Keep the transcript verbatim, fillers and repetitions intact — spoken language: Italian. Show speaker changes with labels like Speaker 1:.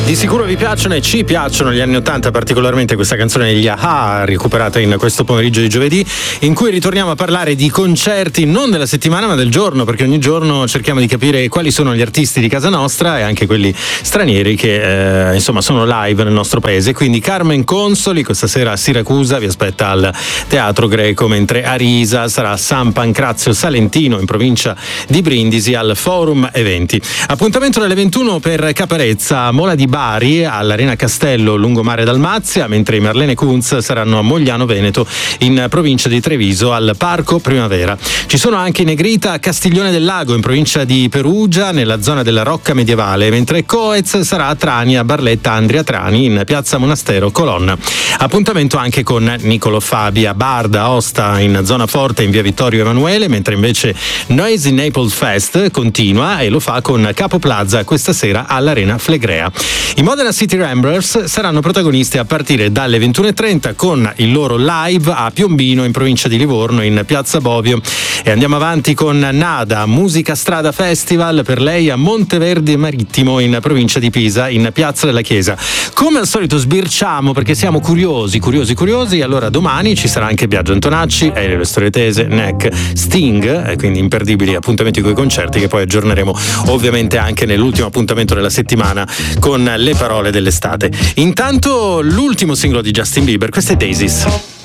Speaker 1: Di sicuro vi piacciono e ci piacciono gli anni ottanta, particolarmente questa canzone degli A-ha, recuperata in questo pomeriggio di giovedì, in cui ritorniamo a parlare di concerti non della settimana ma del giorno, perché ogni giorno cerchiamo di capire quali sono gli artisti di casa nostra e anche quelli stranieri che eh, insomma sono live nel nostro paese. Quindi Carmen Consoli questa sera a Siracusa vi aspetta al Teatro Greco, mentre Arisa sarà a San Pancrazio Salentino in provincia di Brindisi al Forum Eventi. Appuntamento dalle ventuno per Caparezza, Mola di Bari all'Arena Castello Lungomare Dalmazia, mentre i Marlene Kunz saranno a Mogliano Veneto in provincia di Treviso al Parco Primavera. Ci sono anche i Negrita a Castiglione del Lago in provincia di Perugia nella zona della Rocca Medievale, mentre Coez sarà a Trani a Barletta Andria Trani in piazza Monastero Colonna. Appuntamento anche con Nicolo Fabi a Barda Aosta in zona Forte in via Vittorio Emanuele, mentre invece Noisy Naples Fest continua e lo fa con Capo Plaza questa sera all'Arena Flegrea. I Modena City Ramblers saranno protagonisti a partire dalle ventuno e trenta con il loro live a Piombino in provincia di Livorno in piazza Bovio. E andiamo avanti con Nada, Musica Strada Festival per lei a Monteverde Marittimo in provincia di Pisa in piazza della Chiesa. Come al solito sbirciamo perché siamo curiosi, curiosi, curiosi. Allora domani ci sarà anche Biagio Antonacci, Elio Le Storie Tese, Neck, Sting, e quindi imperdibili appuntamenti con i concerti che poi aggiorneremo ovviamente anche nell'ultimo appuntamento della settimana con le parole dell'estate. Intanto l'ultimo singolo di Justin Bieber, questo è Daisies.